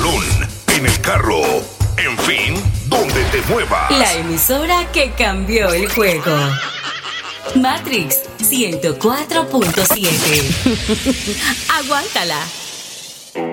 salón, en el carro, en fin, donde te muevas. La emisora que cambió el juego. Matrix 104.7. Aguántala.